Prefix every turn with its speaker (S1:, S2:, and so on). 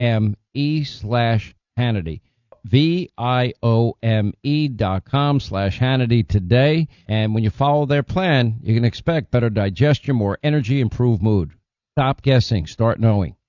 S1: VIOME/Hannity. VIOME.com/Hannity today. And when you follow their plan, you can expect better digestion, more energy, improved mood. Stop guessing. Start knowing.